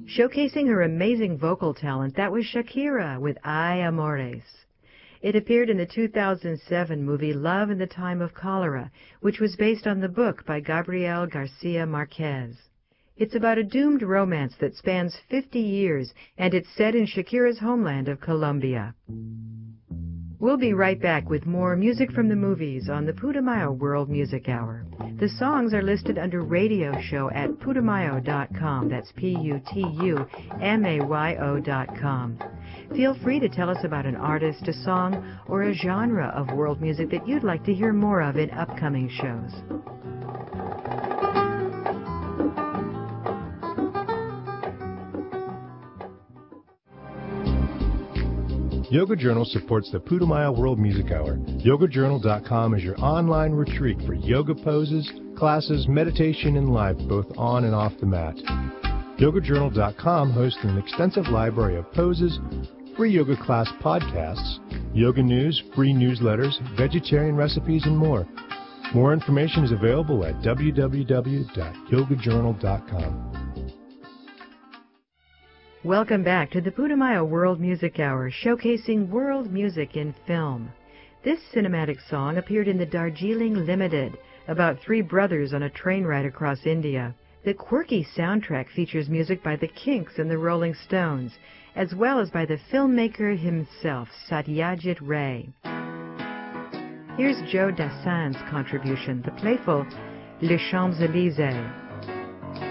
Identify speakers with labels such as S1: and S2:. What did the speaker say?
S1: Showcasing her amazing vocal talent, that was Shakira with Ay Amores. It appeared in the 2007 movie Love in the Time of Cholera, which was based on the book by Gabriel Garcia Marquez. It's about a doomed romance that spans 50 years, and it's set in Shakira's homeland of Colombia. We'll be right back with more music from the movies on the Putumayo World Music Hour. The songs are listed under Radio Show at putumayo.com. That's Putumayo.com. Feel free to tell us about an artist, a song, or a genre of world music that you'd like to hear more of in upcoming shows.
S2: Yoga Journal supports the Putumayo World Music Hour. YogaJournal.com is your online retreat for yoga poses, classes, meditation, and life, both on and off the mat. YogaJournal.com hosts an extensive library of poses, free yoga class podcasts, yoga news, free newsletters, vegetarian recipes, and more. More information is available at www.yogajournal.com.
S1: Welcome back to the Putumayo World Music Hour, showcasing world music in film. This cinematic song appeared in the Darjeeling Limited, about three brothers on a train ride across India. The quirky soundtrack features music by the Kinks and the Rolling Stones, as well as by the filmmaker himself, Satyajit Ray. Here's Joe Dassin's contribution, the playful Les Champs-Élysées.